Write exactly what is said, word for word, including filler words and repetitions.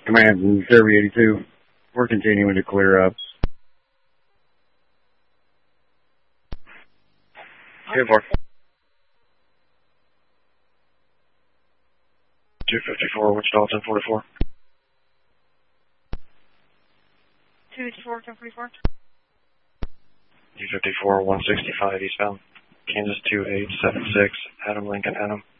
Command from Derby eighty-two. We're continuing to clear up. two four. two fifty-four, Wichita, ten forty-four. two fifty-four, ten forty-four. two fifty-four, one sixty-five eastbound. Kansas two eight seven six, Adam Lincoln, Adam.